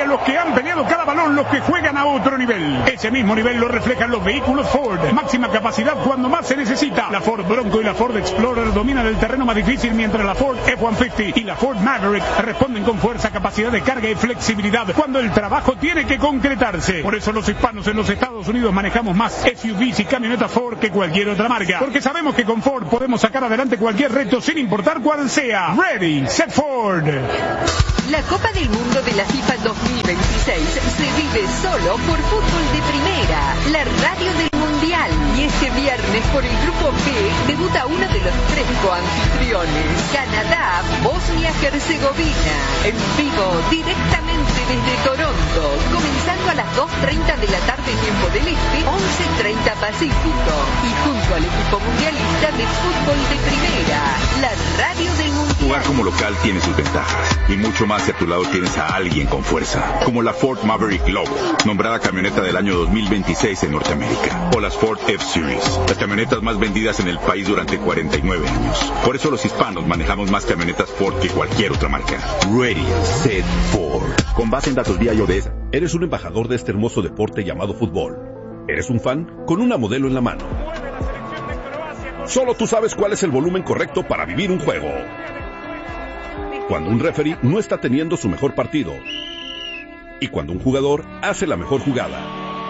los que han peleado cada balón, los que juegan a otro nivel. Ese mismo nivel lo reflejan los vehículos Ford. Máxima capacidad cuando más se necesita. La Ford Bronco y la Ford Explorer dominan el terreno más difícil, mientras la Ford F-150 y la Ford Maverick responden con fuerza, capacidad de carga y flexibilidad cuando el trabajo tiene que concretarse. Por eso los hispanos en los Estados Unidos manejamos más SUVs y camionetas Ford que cualquier otra marca, porque sabemos que con Ford podemos sacar adelante cualquier reto sin importar cuál sea. Ready, set Ford. La Copa del Mundo de la FIFA 2026 se vive solo por Fútbol de Primera, la radio del Mundial. Y este viernes por el Grupo B debuta uno de los 3 coanfitriones, Canadá, Bosnia-Herzegovina, en vivo directamente desde Toronto, comenzando a las 2:30 de la tarde tiempo del Este, 11:30 Pacífico. Y junto al equipo mundialista de Fútbol de Primera, la radio del Mundial. Jugar como local tiene sus ventajas, y mucho más si a tu lado tienes a alguien con fuerza, como la Ford Maverick Lobo, nombrada camioneta del año 2026 en Norteamérica, o las Ford F-Series, las camionetas más vendidas en el país durante 49 años. Por eso los hispanos manejamos más camionetas Ford que cualquier otra marca. Ready, set, Ford. Con base en datos vía ODS. Eres un embajador de este hermoso deporte llamado fútbol. Eres un fan con una modelo en la mano. Solo tú sabes cuál es el volumen correcto para vivir un juego. Cuando un referee no está teniendo su mejor partido. Y cuando un jugador hace la mejor jugada.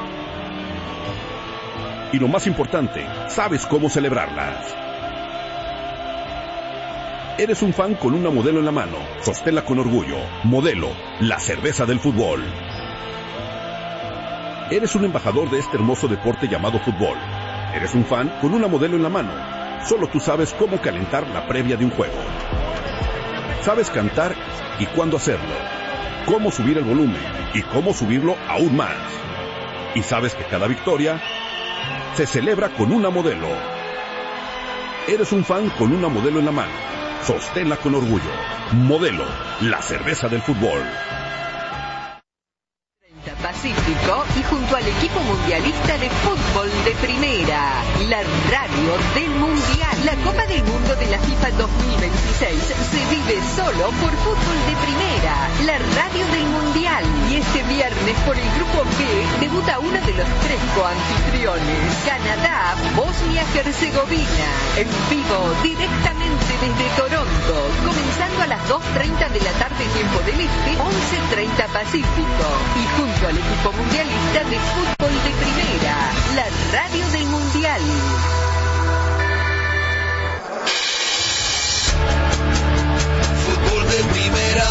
Y lo más importante, sabes cómo celebrarlas. Eres un fan con una modelo en la mano. Sosténla con orgullo. Modelo, la cerveza del fútbol. Eres un embajador de este hermoso deporte llamado fútbol. Eres un fan con una modelo en la mano. Solo tú sabes cómo calentar la previa de un juego. Sabes cantar y cuándo hacerlo. Cómo subir el volumen y cómo subirlo aún más. Y sabes que cada victoria se celebra con una modelo. Eres un fan con una modelo en la mano. Sosténla con orgullo. Modelo, la cerveza del fútbol. Pacífico y junto al equipo mundialista de Fútbol de Primera, la radio del Mundial. La Copa del Mundo de la FIFA 2026 se vive solo por Fútbol de Primera, la radio del Mundial. Y este viernes por el Grupo B debuta uno de los 3 coanfitriones, Canadá, Bosnia-Herzegovina, en vivo directamente desde Toronto, comenzando a las 2:30 de la tarde tiempo del Este, 11:30 Pacífico. Y junto al equipo mundialista de Fútbol de Primera, la radio del Mundial. Fútbol de Primera.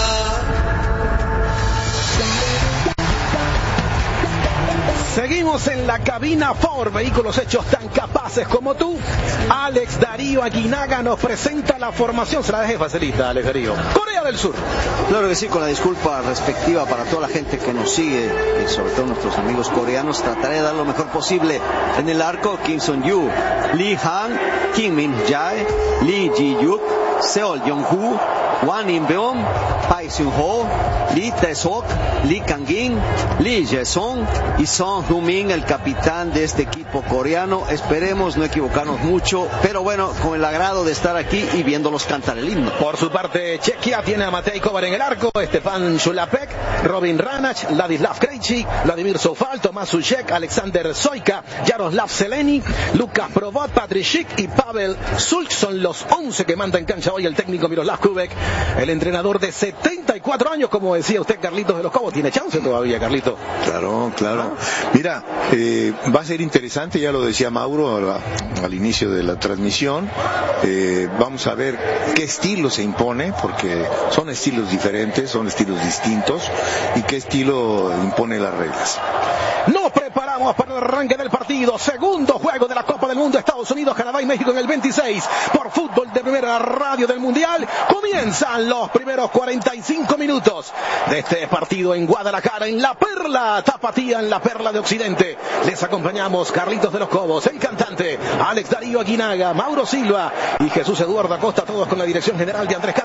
Seguimos en la cabina Ford, vehículos hechos tan capaces como tú. Alex Darío Aguinaga nos presenta la formación. Se la dejé facilita, Alex Darío. Corea del Sur. Claro que sí, con la disculpa respectiva para toda la gente que nos sigue, y sobre todo nuestros amigos coreanos, trataré de dar lo mejor posible. En el arco, Kim Son-yu, Lee Han, Kim Min-jae, Lee Ji-yuk, Seol Jong-hu, Hwang In-beom, Park Seung-ho, Lee Tae-sok, Lee Kang-in, Lee Jae-song y Son Heung-min, el capitán de este equipo coreano. Esperemos no equivocarnos mucho, pero bueno, con el agrado de estar aquí y viéndolos cantar el himno. Por su parte, Chequia tiene a Matej Kovar en el arco, Stepan Shulapek, Robin Ranach, Ladislav Krejci, Vladimir Soufal, Tomás Suchek, Alexander Soika, Jaroslav Zeleny, Lukas Provod, Patrick Schick y Pavel Sulch son los 11 que manda en cancha hoy el técnico Miroslav Kubek, el entrenador de 74 años, como decía usted, Carlitos de los Cobos. ¿Tiene chance todavía, Carlito? Claro. Mira, va a ser interesante, ya lo decía Mauro al inicio de la transmisión. Vamos a ver qué estilo se impone, porque son estilos diferentes, son estilos distintos, y qué estilo impone las reglas. Nos preparamos para el arranque del partido. Segundo juego de la Copa del Mundo, Estados Unidos, Canadá y México en el 26. Por Fútbol de Primera, radio del Mundial. Comienzan los primeros 45 minutos de este partido en Guadalajara, en La Perla Tapatía, en la Perla de Occidente. Les acompañamos Carlitos de los Cobos, el cantante, Alex Darío Aguinaga, Mauro Silva y Jesús Eduardo Acosta, todos con la dirección general de Andrés Calvo.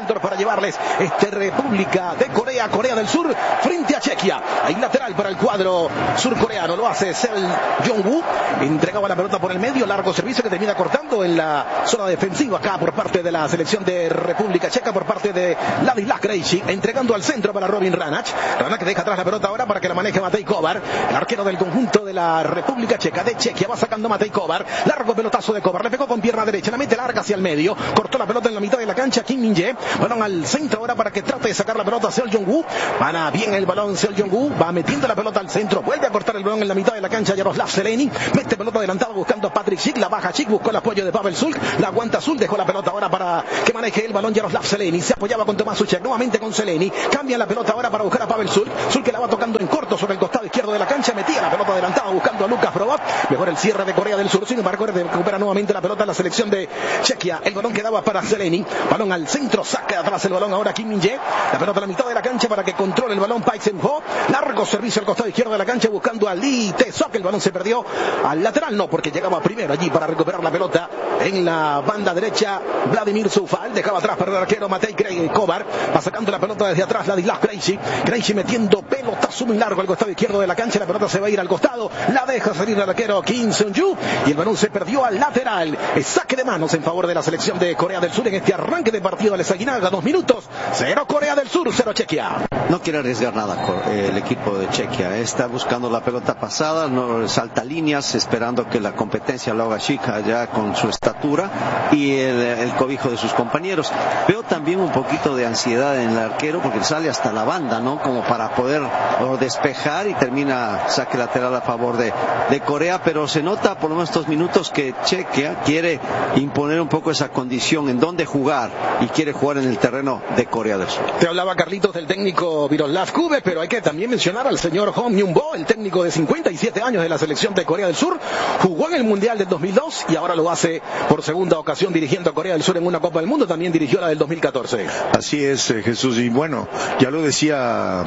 Cantor para llevarles República de Corea, Corea del Sur, frente a Chequia. Ahí lateral para el cuadro surcoreano, lo hace Sel Jong-woo, entregaba la pelota por el medio, largo servicio que termina cortando en la zona defensiva acá por parte de la selección de República Checa, por parte de Ladislav Krejci, entregando al centro para Robin Ranach. Ranach que deja atrás la pelota ahora para que la maneje Matej Kovar, el arquero del conjunto de la República Checa, de Chequia, va sacando Matej Kovar, largo pelotazo de Kovar, le pegó con pierna derecha, la mete larga hacia el medio, cortó la pelota en la mitad de la cancha, Kim Min-jae, balón al centro ahora para que trate de sacar la pelota a Seo Jong-woo, para bien el balón Seo Jong-woo, va metiendo la pelota al centro, vuelve a cortar el balón en la mitad de la cancha Jaroslav Zeleny, mete pelota adelantado buscando a Patrick Schick, la baja Schick, buscó el apoyo de Pavel Sulk, la aguanta Sulk, dejó la pelota ahora para que maneje el balón Jaroslav Zeleny, se apoyaba con Tomás Suchek, nuevamente con Zeleny, cambia la pelota ahora para buscar a Pavel Sulk, Sulk que la va tocando en corto sobre el costado izquierdo de la cancha, metía la pelota adelantada buscando a Lukas Probot, mejor el cierre de Corea del Sur, sin embargo recupera nuevamente la pelota la selección de Chequia, el balón quedaba para Zeleny, balón al centro, saca atrás el balón ahora Kim Min-jae, la pelota a la mitad de la cancha para que controle el balón Park Seung-ho, largo servicio al costado izquierdo de la cancha buscando a Lee Tae-sok, el balón se perdió al lateral, no, porque llegaba primero allí para recuperar la pelota en la banda derecha Vladimir Soufal, dejaba atrás para el arquero Matej Kovar, va sacando la pelota desde atrás Ladislav Krejci metiendo pelotazo muy largo al costado izquierdo de la cancha, la pelota se va a ir al costado, la deja salir el arquero Kim Seung-ju y el balón se perdió al lateral, saque de manos en favor de la selección de Corea del Sur en este arranque de partido de Aguinaga, 2 minutos, 0 Corea del Sur, 0 Chequia. No quiere arriesgar nada el equipo de Chequia, está buscando la pelota pasada, no salta líneas, esperando que la competencia lo haga chica ya con su estatura y el cobijo de sus compañeros. Veo también un poquito de ansiedad en el arquero porque sale hasta la banda, ¿no? Como para poder despejar y termina saque lateral a favor de Corea, pero se nota por lo menos estos minutos que Chequia quiere imponer un poco esa condición en dónde jugar y quiere jugar en el terreno de Corea del Sur. Te hablaba Carlitos del técnico Miroslav Kube, pero hay que también mencionar al señor Hong Myung-bo, el técnico de 57 años de la selección de Corea del Sur, jugó en el Mundial del 2002 y ahora lo hace por segunda ocasión dirigiendo a Corea del Sur en una Copa del Mundo, también dirigió la del 2014. Así es, Jesús, y bueno, ya lo decía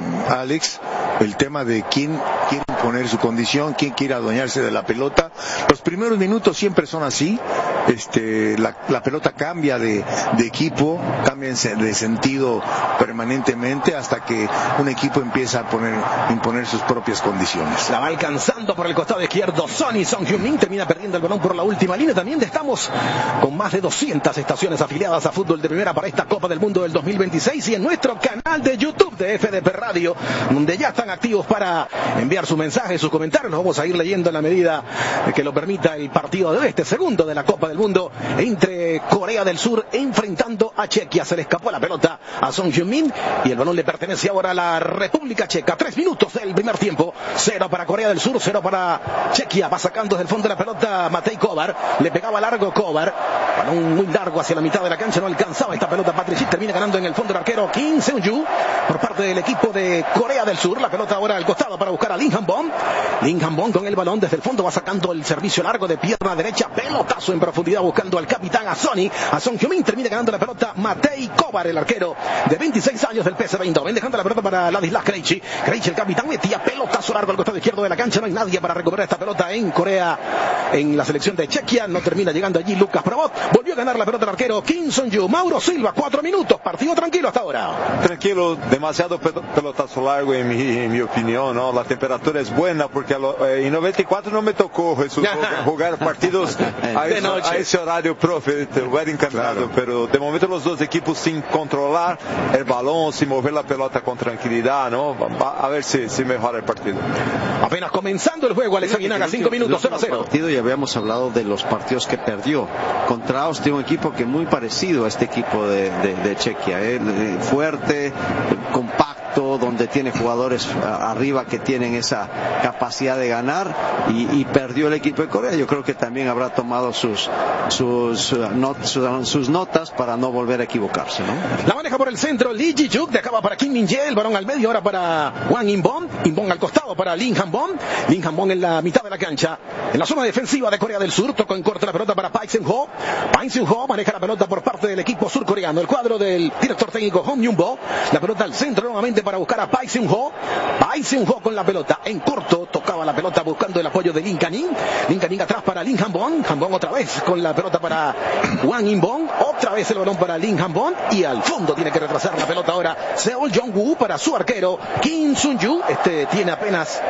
Alex, el tema de quién quiere imponer su condición, quién quiere adueñarse de la pelota. Los primeros minutos siempre son así, la pelota cambia de equipo, cambia de sentido permanentemente hasta que un equipo empieza a imponer sus propias condiciones. La va alcanzando por el costado izquierdo Sonny Song Hyun-min, termina perdiendo el balón por la última línea. También estamos con más de 200 estaciones afiliadas a Fútbol de Primera para esta Copa del Mundo del 2026 y en nuestro canal de YouTube de FDP Radio, donde ya están activos para enviar sus mensajes, sus comentarios. Los vamos a ir leyendo en la medida que lo permita el partido de este segundo de la Copa del Mundo entre Corea del Sur enfrentando a Chequia. Se le escapó la pelota a Song Hyun-min y el balón le pertenece ahora a la República Checa. 3 minutos del primer tiempo, 0 para Corea del Sur, 0 para Chequia. Va sacando desde el fondo de la pelota Matej Kovar, le pegaba largo Kovar, balón muy largo hacia la mitad de la cancha, no alcanzaba esta pelota Patrick Schick, termina ganando en el fondo el arquero Kim Seung-ju por parte del equipo de Corea del Sur. La pelota ahora al costado para buscar a Lim Han-bon. Lim Han-bon con el balón desde el fondo va sacando el servicio largo de pierna derecha, pelotazo en profundidad buscando al capitán a Song Hyun-min, termina ganando la pelota Matej Kovar, el arquero de 26 años del PSV Eindhoven, dejando la pelota para Ladislav Krejci, el capitán, metía pelotazo largo al costado izquierdo de la cancha, no hay nadie para recuperar esta pelota en Corea, en la selección de Chequia, no termina llegando allí Lukas Probot, volvió a ganar la pelota el arquero Kim Seung-ju. Mauro Silva, 4 minutos, partido tranquilo hasta ahora. Tranquilo, demasiado pelotazo largo en mi opinión, ¿no? La temperatura es buena porque en 94 no me tocó jugar partidos a ese horario, profe, te hubiera encantado, claro. Pero de momento los dos equipos sin controlar el balón, sin mover la pelota con tranquilidad, ¿no? A ver si mejora el partido. Apenas comenzando el juego, Alex Aguinaga, 5 minutos, 0-0. Ya habíamos hablado de los partidos que perdió contra Austria, un equipo que muy parecido a este equipo de Chequia, fuerte, compacto, donde tiene jugadores arriba que tienen esa capacidad de ganar y perdió el equipo de Corea. Yo creo que también habrá tomado sus notas para no volver a equivocarse, ¿no? La maneja por el centro Lee Ji-juk, dejaba para Kim Min-jae, el balón al medio ahora para Hwang In-bon, In-bon al costado para Lim Han-bon, Lim Han-bon en la mitad de la cancha, en la zona defensiva de Corea del Sur, tocó en corto la pelota para Park Seung-ho, Park Seung-ho maneja la pelota por parte del equipo surcoreano, el cuadro del director técnico Hong Myung-bo, la pelota al centro nuevamente nuevamente para buscar a Pai Seung-ho. Pai Seung-ho con la pelota en corto, tocaba la pelota buscando el apoyo de Lim Kanin. Lim Kanin atrás para Lim Han-bon. Han-bon otra vez con la pelota para Wang In-bong. Otra vez el balón para Lim Han-bon. Y al fondo tiene que retrasar la pelota ahora Seol Jong-woo para su arquero Kim Sun-yu. Este tiene apenas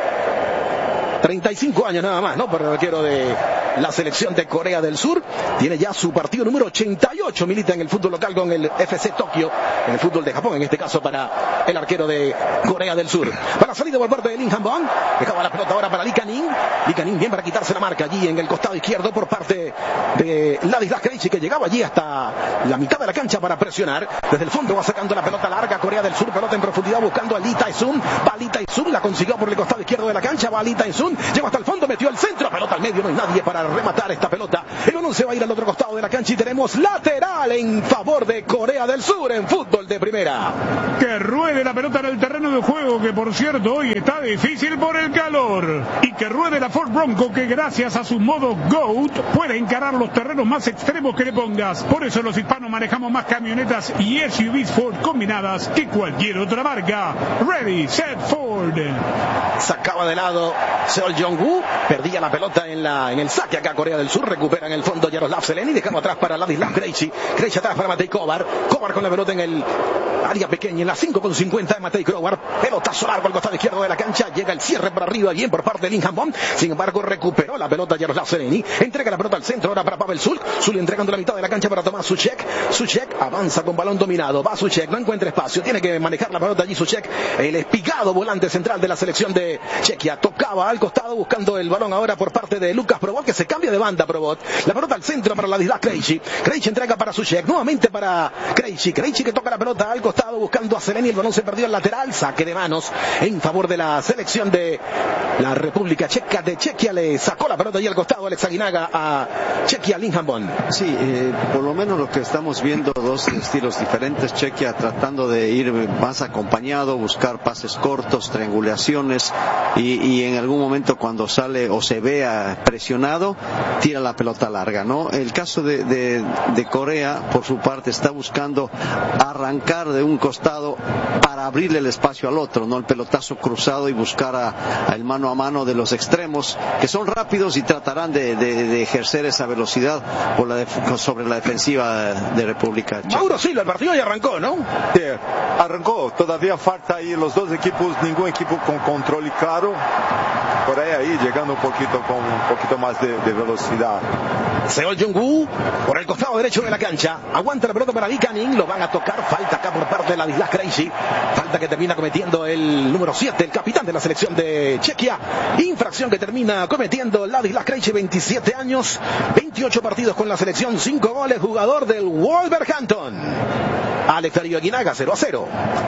35 años nada más, ¿no? Para el arquero de la selección de Corea del Sur. Tiene ya su partido número 88. Milita en el fútbol local con el FC Tokio, en el fútbol de Japón, en este caso para el arquero de Corea del Sur. Para salida por parte de Lim Han-bon. Dejaba la pelota ahora para Lee Kanin. Lee Kanin bien para quitarse la marca allí en el costado izquierdo por parte de Ladislas Krejci, que llegaba allí hasta la mitad de la cancha para presionar. Desde el fondo va sacando la pelota larga Corea del Sur. Pelota en profundidad buscando a Lee Tae-sun. Va Lee Tae-sun, la consiguió por el costado izquierdo de la cancha. Va Lee Tae-sun. Lleva hasta el fondo, metió el centro, pelota al medio, no hay nadie para rematar esta pelota. El balón se va a ir al otro costado de la cancha y tenemos lateral en favor de Corea del Sur en fútbol de primera. Que ruede la pelota en el terreno de juego, que por cierto hoy está difícil por el calor. Y que ruede la Ford Bronco, que gracias a su modo GOAT puede encarar los terrenos más extremos que le pongas. Por eso los hispanos manejamos más camionetas y SUVs Ford combinadas que cualquier otra marca. Ready, set, Ford. Sacaba de lado Seol Jong-woo, perdía la pelota en el saque acá Corea del Sur. Recupera en el fondo Jaroslav Seleni, dejamos atrás para Ladislas Krejci. Krejci atrás para Matej Kovar. Kovar con la pelota en el área pequeña, en la 5,50 de Matej Kovar. Pelotazo largo al costado izquierdo de la cancha. Llega el cierre para arriba, bien por parte de Lim Han-bon. Sin embargo, recuperó la pelota Jaroslav Seleni. Entrega la pelota al centro ahora para Pavel Sulk. Sulk entregando la mitad de la cancha para Tomás Souček. Souček avanza con balón dominado. Va Souček, no encuentra espacio. Tiene que manejar la pelota allí Souček. El espigado volante central de la selección de Chequia. Tocaba al costado buscando el balón ahora por parte de Lukas Probot, que se cambia de banda Probot. La pelota al centro para Ladislas Krejci. Krejci entrega para Souček. Nuevamente para Krejci. Krejci que toca la pelota al costado buscando a Seleni. El balón se perdió al lateral. Saque de manos en favor de la selección de la República Checa de Chequia. Le sacó la pelota allí al costado Alex Aguinaga a Chequia Lim Han-bon. Sí, por lo menos lo que estamos viendo, dos estilos diferentes. Chequia tratando de ir más acompañado, buscar pases cortos, triangulaciones y en algún momento cuando sale o se vea presionado, tira la pelota larga, ¿no? El caso de Corea, por su parte, está buscando arrancar de un costado para abrirle el espacio al otro, ¿no? El pelotazo cruzado y buscar al mano a mano de los extremos, que son rápidos y tratarán de ejercer esa velocidad sobre la defensiva de República Checa. Mauro Silva, el partido ya arrancó, ¿no? Sí, arrancó. Todavía falta ahí los dos equipos, ningún equipo con control y claro. Corea ahí llegando con un poquito más de velocidad. Seol Jong-woo por el costado derecho de la cancha. Aguanta la pelota para Lee Kanin. Lo van a tocar. Falta acá por parte de Ladislas Krejci. Falta que termina cometiendo el número 7, el capitán de la selección de Chequia. Infracción que termina cometiendo Ladislas Krejci, 27 años, 28 partidos con la selección, 5 goles, jugador del Wolverhampton. Alex Darío Aguinaga, 0-0.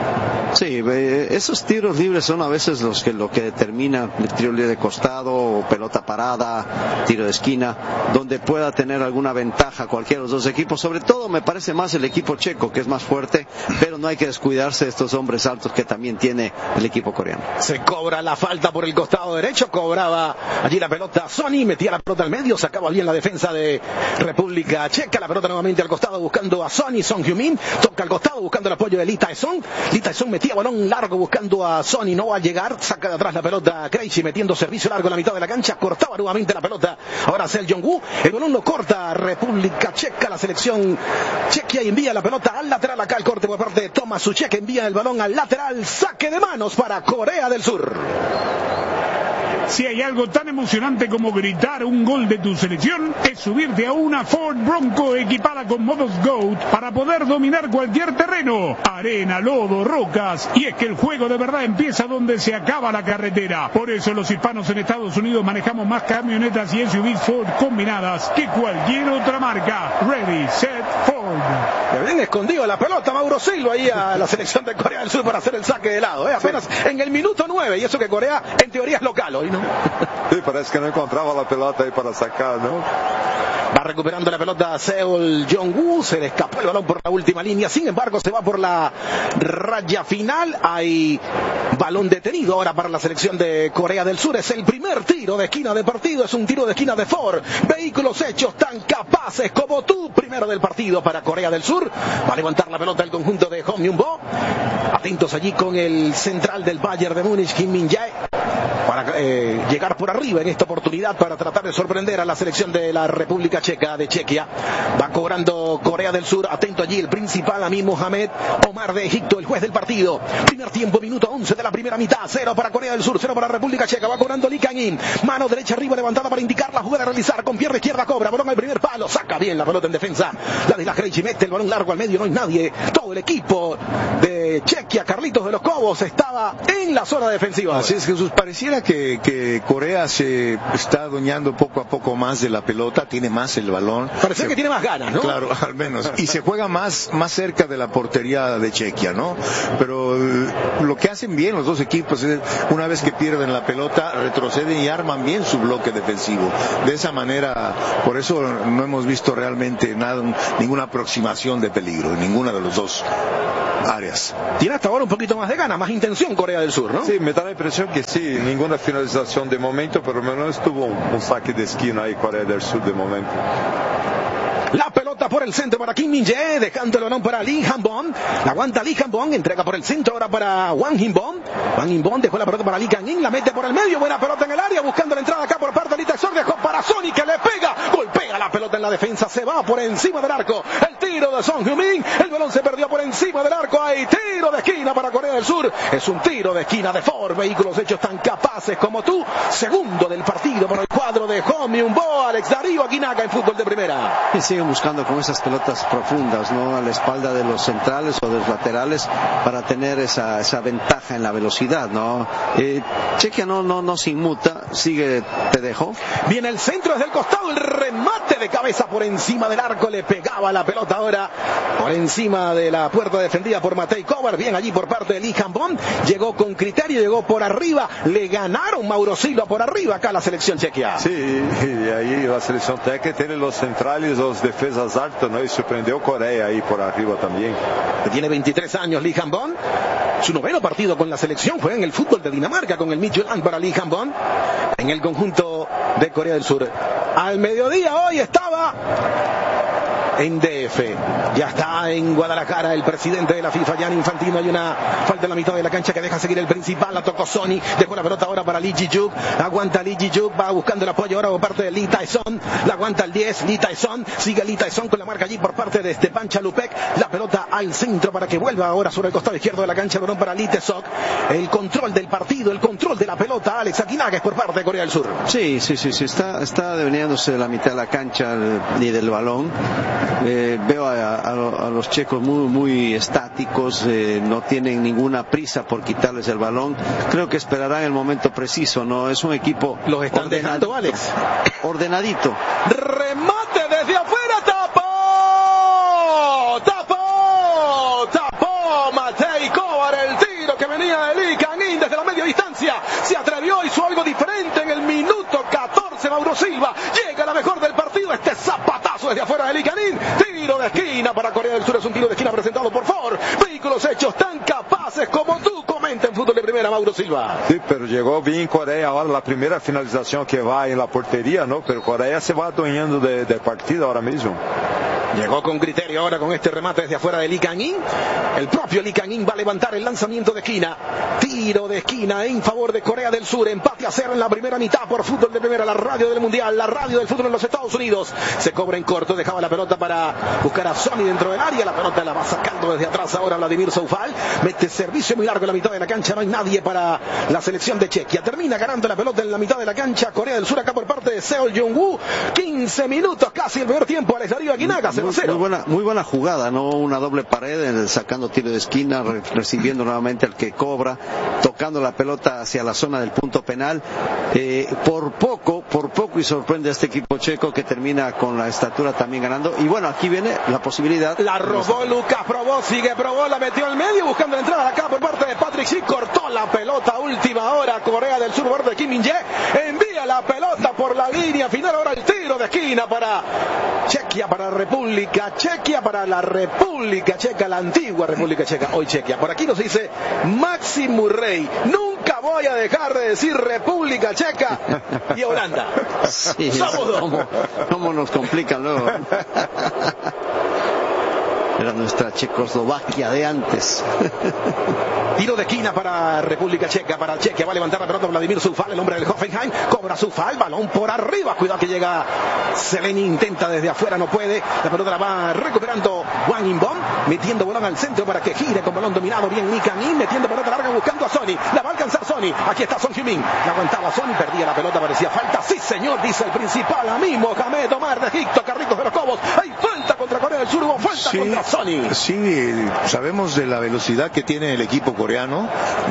Sí, esos tiros libres son a veces lo que determina el tiro libre de costado, pelota parada, tiro de esquina, donde pueda tener alguna ventaja cualquiera de los dos equipos. Sobre todo me parece más el equipo checo, que es más fuerte, pero no hay que descuidarse de estos hombres altos que también tiene el equipo coreano. Se cobra la falta por el costado derecho, cobraba allí la pelota Sony, metía la pelota al medio, sacaba bien la defensa de República Checa, la pelota nuevamente al costado buscando a Sony, Son Heung-min, toca al costado buscando el apoyo de Lee Tae-sung. Lee Tae-sung metía balón largo buscando a Sony, no va a llegar, saca de atrás la pelota Krejci metiendo servicio largo en la mitad de la cancha, cortaba nuevamente la pelota, ahora Seol Jong-woo, el balón lo corta República Checa, la selección Chequia envía la pelota al lateral, acá el corte por parte de Tomás Souček, envía el balón al lateral, saque de manos para Corea del Sur. Si hay algo tan emocionante como gritar un gol de tu selección, es subirte a una Ford Bronco equipada con modos GOAT para poder dominar cualquier terreno, arena, lodo, rocas, y es que el juego de verdad empieza donde se acaba la carretera. Por eso los hispanos en Estados Unidos manejamos más camionetas y SUVs Ford combinadas que cualquier otra marca. Ready, set, Ford. Le bien escondido la pelota Mauro Silva ahí a la selección de Corea del Sur para hacer el saque de lado, apenas en el minuto 9, y eso que Corea en teoría es local hoy, ¿no? Sí, parece que no encontraba la pelota ahí para sacar, ¿no? Va recuperando la pelota Seol Jong-woo, se le escapó el balón por la última línea, sin embargo se va por la raya final. Hay Balón detenido ahora para la selección de Corea del Sur. Es el primer tiro de esquina de partido. Es un tiro de esquina de Ford. Vehículos hechos tan capaces como tú. Primero del partido para Corea del Sur. Va a levantar la pelota el conjunto de Hong Myung-bo. Atentos allí con el central del Bayern de Múnich, Kim Min-jae, para llegar por arriba en esta oportunidad para tratar de sorprender a la selección de la República Checa de Chequia. Va cobrando Corea del Sur. Atento allí el principal, Amin Mohamed Omar de Egipto, el juez del partido. Primer tiempo, minuto 11 de la primera mitad. 0 para Corea del Sur, 0 para República Checa. Va cobrando Lee Kang-in. Mano derecha arriba levantada para indicar la jugada a realizar. Con pierna izquierda cobra. Balón al primer palo. Saca bien la pelota en defensa. Ladislas Krejci mete el balón largo al medio. No hay nadie. Todo el equipo de Chequia, Carlitos de los Cobos, estaba en la zona defensiva. Así es, Jesús. Pareciera que Corea se está adueñando poco a poco más de la pelota. Tiene más el balón. Parece que tiene más ganas, ¿no? Claro, al menos. Y se juega más cerca de la portería de Chequia, ¿no? Pero lo que hacen bien los dos equipos es, una vez que pierden la pelota, retroceden y arman bien su bloque defensivo. De esa manera, por eso no hemos visto realmente ninguna aproximación de peligro en ninguna de los dos áreas. Tiene hasta ahora un poquito más de ganas, más intención Corea del Sur, ¿no? Sí, me da la impresión que sí, ninguna finalización de momento, pero al menos tuvo un saque de esquina ahí Corea del Sur de momento. La pelota por el centro para Kim Min-jae, dejando el balón para Lee Han-bon. La aguanta Lee Han-bon, entrega por el centro ahora para Wang In-bon. Wang In-bon dejó la pelota para Lee Kang-in, la mete por el medio, buena pelota en el área, buscando la entrada acá por parte de Lee Tae-song, dejó para Sonny que le pega, golpea la pelota en la defensa, se va por encima del arco. El tiro de Son Heung-min, el balón se perdió por encima del arco, hay tiro de esquina para Corea del Sur. Es un tiro de esquina de Ford, vehículos hechos tan capaces como tú. Segundo del partido por el cuadro de Hong Myung-bo, Alex Darío Aguinaga en fútbol de primera. Y siguen buscando con esas pelotas profundas, ¿no? A la espalda de los centrales o de los laterales para tener esa ventaja en la velocidad, ¿no? Chequia no se inmuta, sigue, te dejo. Viene el centro desde el costado, el remate de cabeza por encima del arco, le pegaba la pelota ahora por encima de la puerta defendida por Matej Kovar, bien allí por parte de Lee Han-bon, llegó con criterio, llegó por arriba, le ganaron Mauro Silva por arriba acá la selección chequia. Sí, y ahí la selección checa tiene los centrales, los defensas altos, ¿no? Y sorprendió Corea ahí por arriba también. Tiene 23 años Lee Han-bon, su noveno partido con la selección fue en el fútbol de Dinamarca con el Midtjylland para Lee Han-bon en el conjunto de Corea del Sur. Al mediodía hoy estaba en DF, ya está en Guadalajara el presidente de la FIFA, Gianni Infantino. Hay una falta en la mitad de la cancha que deja seguir el principal, la tocó Sonny, dejó la pelota ahora para Lee Ji-juk, aguanta Lee Ji-juk, va buscando el apoyo ahora por parte de Lee Tae-song, la aguanta el 10, Lee Tae-song, sigue Lee Tae-song con la marca allí por parte de Stepan Chalupek, la pelota al centro para que vuelva ahora sobre el costado izquierdo de la cancha, balón para Lee Tae-song, el control del partido, el control de la pelota, Alex Aguinaga es por parte de Corea del Sur. Sí, está deveniéndose de la mitad de la cancha y del balón. Veo a los checos muy estáticos, no tienen ninguna prisa por quitarles el balón. Creo que esperarán el momento preciso, ¿no? Es un equipo los están dejando, Alex, ordenadito. Remate desde afuera, tapó Matej Kovar, el tiro que venía de Lee Kang-in desde la media distancia, se atrevió, hizo algo diferente en el minuto 14. Mauro Silva llega a la mejor del partido, este zapatazo desde afuera de Lee Kang-in, tiro de esquina para Corea del Sur, es un tiro de esquina presentado por Ford, vehículos hechos tan capaces como tú. Comenta en fútbol de primera Mauro Silva. Sí, pero llegó bien Corea ahora, la primera finalización que va en la portería, ¿no? Pero Corea se va adueñando del partido ahora mismo. Llegó con criterio ahora con este remate desde afuera de Lee Kang-in. El propio Lee Kang-in va a levantar el lanzamiento de esquina. Tiro de esquina en favor de Corea del Sur. Empate a 0 en la primera mitad por fútbol de primera. La radio del mundial, la radio del fútbol en los Estados Unidos. Se cobra en corto. Dejaba la pelota para buscar a Sonny dentro del área. La pelota la va sacando desde atrás ahora Vladimir Soufal. Mete servicio muy largo en la mitad de la cancha. No hay nadie para la selección de Chequia. Termina ganando la pelota en la mitad de la cancha Corea del Sur acá por parte de Seo Jung-woo. 15 minutos casi el primer tiempo. Alex Darío Aguinaga. Muy buena jugada, ¿no? Una doble pared, sacando tiro de esquina, recibiendo nuevamente al que cobra, tocando la pelota hacia la zona del punto penal. Por poco por poco y sorprende a este equipo checo que termina con la estatura también ganando. Y bueno, aquí viene la posibilidad. La robó Lucas Probó, sigue Probó, la metió al medio buscando la entrada acá por parte de Patrick Schick, cortó la pelota última hora. Corea del Sur, por parte de Kim Min-jae, envía la pelota por la línea final. Ahora el tiro de esquina para Chequia, para República Chequia, para la República Checa, la antigua República Checa, hoy Chequia. Por aquí nos dice Maxi Murray, nunca voy a dejar de decir República Checa y Holanda. Sí, Somos dos. ¿Cómo nos complican luego? Era nuestra Checoslovaquia de antes. Tiro de esquina para República Checa, para Chequia, va a levantar la pelota Vladimir Zufal, el hombre del Hoffenheim, cobra Zufal, balón por arriba, cuidado que llega Zeleny, intenta desde afuera, no puede, la pelota la va recuperando Wang Inbom, metiendo balón al centro para que gire con balón dominado, bien Nikanin, metiendo pelota larga buscando a Sony, la va a alcanzar Sony, aquí está Son Heung-min, la aguantaba Sony, perdía la pelota, parecía falta, sí señor, dice el principal, amigo Mohamed Omar de Egipto, Carlitos de los Cobos, hay falta contra Corea del Sur, hubo falta contra Sony. Sí, sabemos de la velocidad que tiene el equipo coreano.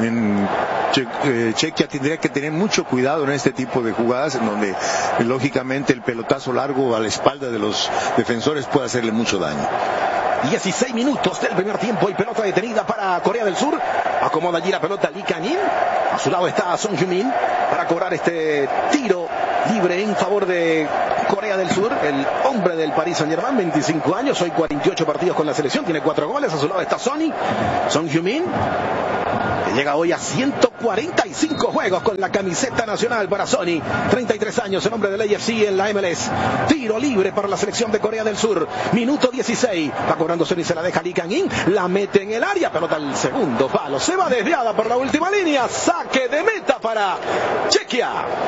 Chequia tendría que tener mucho cuidado en este tipo de jugadas en donde lógicamente el pelotazo largo a la espalda de los defensores puede hacerle mucho daño. 16 minutos del primer tiempo y pelota detenida para Corea del Sur. Acomoda allí la pelota Lee Kang-in. A su lado está Son Heung-min para cobrar este tiro libre en favor de Corea del Sur. El hombre del Paris Saint-Germain, 25 años, hoy 48 partidos con la selección, tiene 4 goles. A su lado está Son Heung-min, que llega hoy a 145 juegos con la camiseta nacional para Sony. 33 años, el hombre del AFC en la MLS. Tiro libre para la selección de Corea del Sur. Minuto 16. Va cobrando Sony, se la deja Lee Kang-in. La mete en el área. Pelota al segundo palo. Se va desviada por la última línea. Saque de meta para Chequia.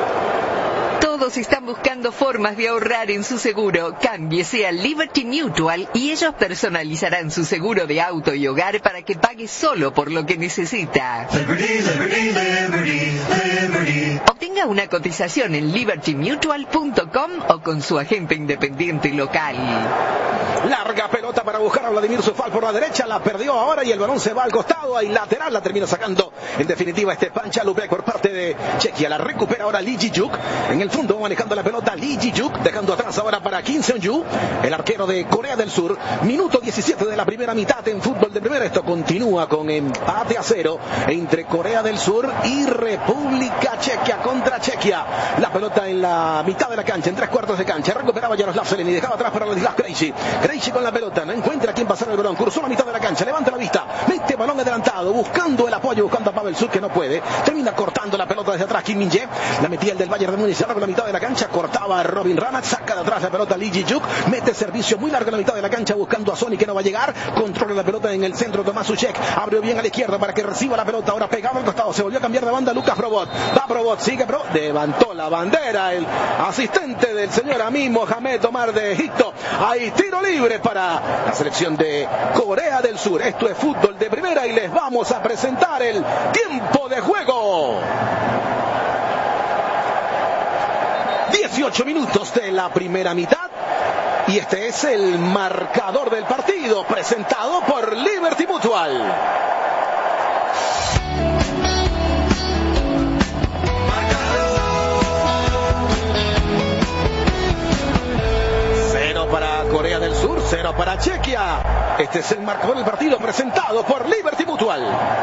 Todos están buscando formas de ahorrar en su seguro. Cámbiese a Liberty Mutual y ellos personalizarán su seguro de auto y hogar para que pague solo por lo que necesita. Liberty, Liberty, Liberty, Liberty. Obtenga una cotización en libertymutual.com o con su agente independiente local. Larga pelota para buscar a Vladimir Zufal por la derecha, la perdió ahora y el balón se va al costado, ahí lateral, la termina sacando en definitiva Stepan Chalupek por parte de Chequia. La recupera ahora Lee Ji-juk, en el fondo manejando la pelota Lee Ji-juk, dejando atrás ahora para Kim Seon-ju, el arquero de Corea del Sur. Minuto 17 de la primera mitad en fútbol de primera. Esto continúa con empate a 0 entre Corea del Sur y República Checa contra Chequia. La pelota en la mitad de la cancha, en 3/4 de cancha, recuperaba Jaroslav Zeleny, dejaba atrás para Ladislav Krejci con la pelota, no encuentra a quien pasar el balón, cruzó la mitad de la cancha, levanta la vista, mete balón adelantado, buscando el apoyo, buscando a Pavel Sud, que no puede, termina cortando la pelota desde atrás Kim Min-jae, la metía el del Bayern de Múnich, con la mitad de la cancha, cortaba a Robin Ranach, saca de atrás la pelota Lee Ji-juk, mete servicio muy largo en la mitad de la cancha, buscando a Sony, que no va a llegar, controla la pelota en el centro Tomás Suchek, abrió bien a la izquierda para que reciba la pelota, ahora pegado al costado, se volvió a cambiar de banda Lucas Probot, va Probot, sigue Probot, levantó la bandera el asistente del señor Amin Mohamed Omar de Egipto, hay tiro libre para la selección de Corea del Sur. Esto es fútbol de primera y les vamos a presentar el tiempo de juego. 18 minutos de la primera mitad y este es el marcador del partido presentado por Liberty Mutual. Para Corea del Sur, 0 para Chequia. Este es el marcador del partido presentado por Liberty Mutual.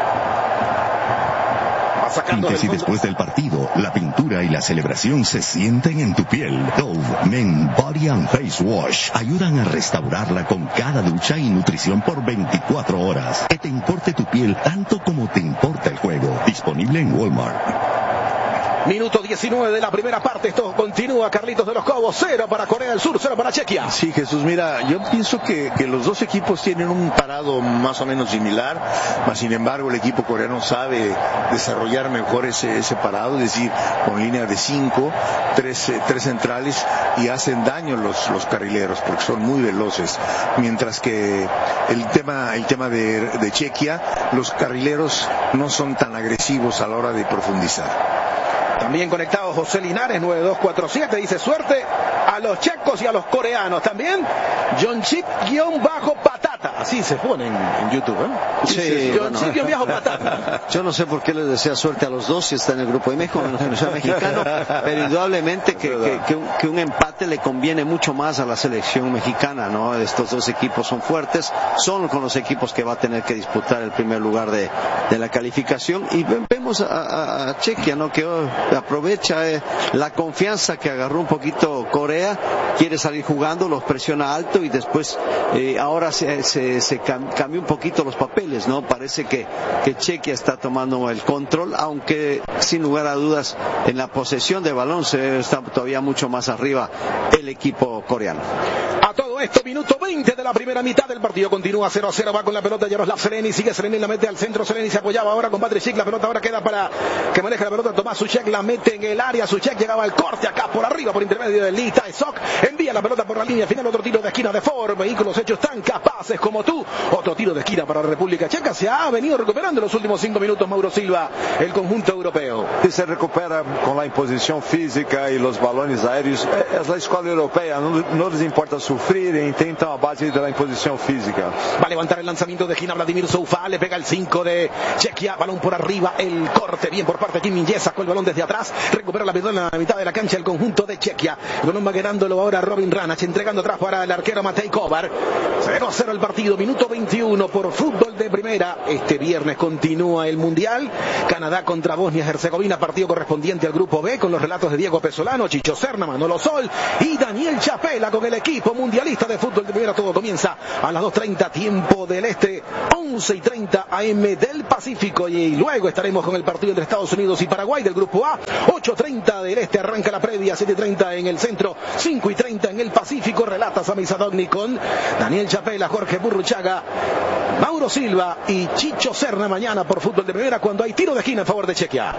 Antes y después del partido, la pintura y la celebración se sienten en tu piel. Dove Men Body and Face Wash ayudan a restaurarla con cada ducha y nutrición por 24 horas. Que te importe tu piel tanto como te importa el juego. Disponible en Walmart. Minuto 19 de la primera parte. Esto continúa, Carlitos de los Cobos. 0 para Corea del Sur, 0 para Chequia. Sí, Jesús, mira, yo pienso que los dos equipos tienen un parado más o menos similar, mas sin embargo el equipo coreano sabe desarrollar mejor ese parado, es decir, con línea de 5, 3 centrales, y hacen daño los carrileros porque son muy veloces, mientras que el tema de Chequia, los carrileros no son tan agresivos a la hora de profundizar. También conectado José Linares, 9247, dice suerte a los checos y a los coreanos. También John Chip _patata. Así se pone en YouTube, ¿eh? Sí, yo viajo patán. Yo no sé por qué les desea suerte a los dos si está en el grupo de México, menos que no sea mexicano, pero indudablemente que un empate le conviene mucho más a la selección mexicana, ¿no? Estos dos equipos son fuertes, son con los equipos que va a tener que disputar el primer lugar de la calificación, y vemos a Chequia, ¿no? Que aprovecha la confianza que agarró un poquito Corea, quiere salir jugando, los presiona alto y después ahora se cambió un poquito los papeles, ¿no? Parece que Chequia está tomando el control, aunque sin lugar a dudas en la posesión de balón se está todavía mucho más arriba el equipo coreano. A todo esto, minuto 20 de la primera mitad del partido, continúa 0-0, va con la pelota Jaroslav Seleni, sigue Seleni, la mete al centro, Seleni se apoyaba ahora con Patrick Schick, la pelota ahora queda para que maneje la pelota Tomás Souček, la mete en el área, Souček llegaba al corte acá por arriba, por intermedio de Lee Tae-sok, envía la pelota por la línea final, otro tiro de esquina de Ford, vehículos hechos tan capaces como tú, otro tiro de esquina para la República Checa, se ha venido recuperando en los últimos 5 minutos Mauro Silva, el conjunto europeo. Se recupera con la imposición física y los balones aéreos, es la escuela europea, no les importa sufrir e intentan a base de la imposición física. Va a levantar el lanzamiento de esquina Vladimir Soufal, le pega el 5 de Chequia, balón por arriba, el corte bien por parte de Kim Min-jae, sacó el balón desde atrás, recupera la pelota en la mitad de la cancha el conjunto de Chequia, el balón va quedándolo ahora Robin Ranach, entregando atrás para el arquero Matej Kovar. 0-0 el partido, minuto 21 por fútbol de primera. Este viernes continúa el Mundial, Canadá contra Bosnia-Herzegovina, partido correspondiente al grupo B, con los relatos de Diego Pesolano, Chicho Serna, Manolo Sol y Daniel Chapela con el equipo mundialista de fútbol de primera. Todo comienza a las 2:30 tiempo del este, 11:30 AM del Pacífico, y luego estaremos con el partido entre Estados Unidos y Paraguay del grupo A. 8:30 del este arranca la previa, 7:30 en el centro, 5:30 en el Pacífico. Relata Sami Sadovnik con Daniel Chapela, Jorge Burruchaga, Mauro Silva y Chicho Serna mañana por fútbol de primera, cuando hay tiro de esquina en favor de Chequia.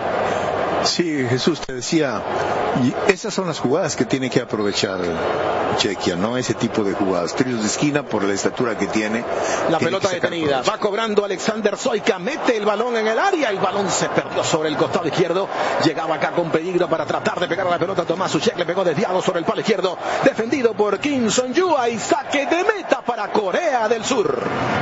Sí, Jesús, te decía, y esas son las jugadas que tiene que aprovechar Chequia, ¿no? Ese tipo de jugadas, tiros de esquina por la estatura que tiene. La pelota detenida, va cobrando Alexander Soika, mete el balón en el área, el balón se perdió sobre el costado izquierdo, llegaba acá con peligro para tratar de pegar a la pelota Tomás Souček, le pegó desviado sobre el palo izquierdo, defendido por Kim Son-yu, y saque de meta para Corea del Sur.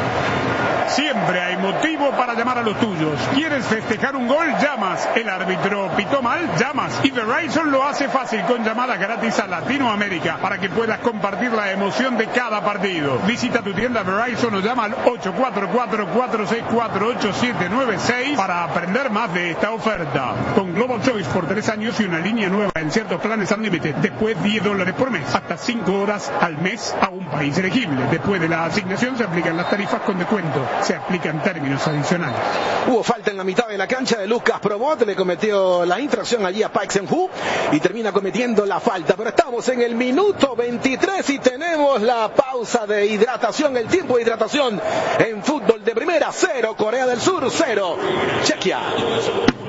Siempre hay motivo para llamar a los tuyos. ¿Quieres festejar un gol? Llamas. El árbitro pitó mal, llamas. Y Verizon lo hace fácil con llamadas gratis a Latinoamérica para que puedas compartir la emoción de cada partido. Visita tu tienda Verizon o llama al 844-464-8796 para aprender más de esta oferta. Con Global Choice por 3 años y una línea nueva en ciertos planes Unlimited. Después $10 por mes. Hasta 5 horas al mes a un país elegible. Después de la asignación se aplican las tarifas con descuento. Se aplican términos adicionales. Hubo falta en la mitad de la cancha de Lucas Probot, le cometió la infracción allí a Park Seung-woo y termina cometiendo la falta, pero estamos en el minuto 23 y tenemos la pausa de hidratación, el tiempo de hidratación en fútbol de primera. 0 Corea del Sur, 0 Chequia.